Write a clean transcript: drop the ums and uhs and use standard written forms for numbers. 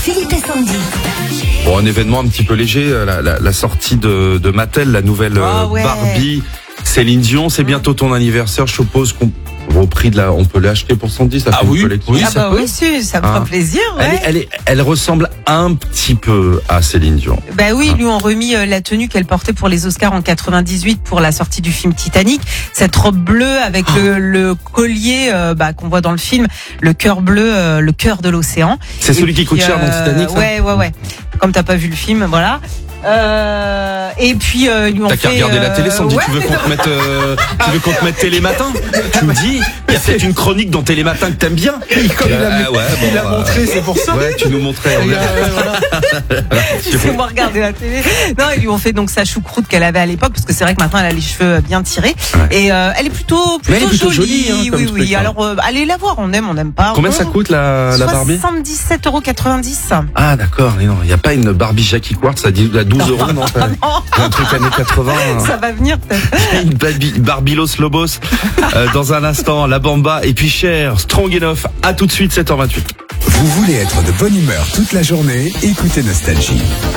Philippe et Sandy. Bon, un événement un petit peu léger, la sortie de Mattel, la nouvelle Barbie. Céline Dion, c'est bientôt ton anniversaire, je suppose qu'on au prix de on peut l'acheter pour 110, ça fait une collection. Oui, ça peut. Oui, ça me fera plaisir. Ouais. Elle ressemble un petit peu à Céline Dion. Bah oui, ils lui ont remis la tenue qu'elle portait pour les Oscars en 98 pour la sortie du film Titanic. Cette robe bleue avec le collier qu'on voit dans le film, le cœur bleu, le cœur de l'océan. C'est celui qui coûte cher dans Titanic, ça ? Ouais. Comme t'as pas vu le film, voilà. Et puis ils lui ont fait. T'as qu'à regarder la télé, Sandy. Tu veux qu'on te mette Télématin ? Tu me dis, il y a peut-être une chronique dans Télématin que t'aimes bien. Il a montré, c'est pour ça. Ouais, tu nous montrais. C'est moi regarder la télé. Non, ils lui ont fait donc sa choucroute qu'elle avait à l'époque, parce que c'est vrai que maintenant elle a les cheveux bien tirés. Ouais. Et elle est plutôt jolie. Hein, oui. Truc, Alors allez la voir, on aime pas. Combien ça coûte la Barbie ? 77,90 €. Ah d'accord, mais non, il n'y a pas une Barbie Jackie Quartz à 12 €, non, un truc années 80. Ça va venir peut-être. Une Barbilos Lobos. Dans un instant, la Bamba et puis Cher, Strong Enough. À tout de suite, 7h28. Vous voulez être de bonne humeur toute la journée ? Écoutez Nostalgie.